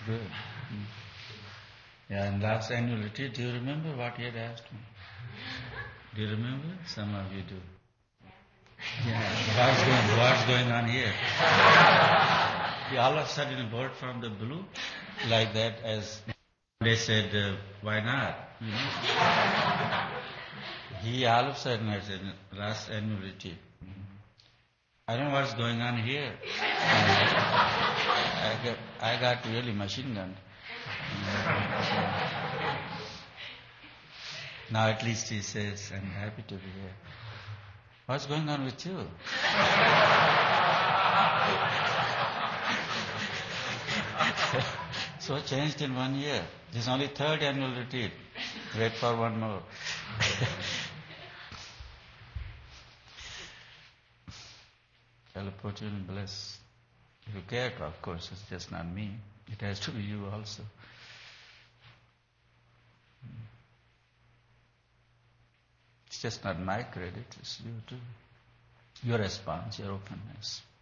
Good. Yeah, in last annual retreat, do you remember what he had asked me? Do you remember? Some of you do. Yeah, what's going on here? He all of a sudden a bird from the blue, like that, as they said, why not? You know? He all of a sudden, I said, last annual retreat. I don't know what's going on here. I got really machine gunned. Now at least he says, I'm happy to be here. What's going on with you? So changed in 1 year. This is only third annual retreat. Wait for one more. I'll put you in bliss. If you care to, of course, it's just not me. It has to be you also. It's just not my credit, it's you too. Your response, your openness.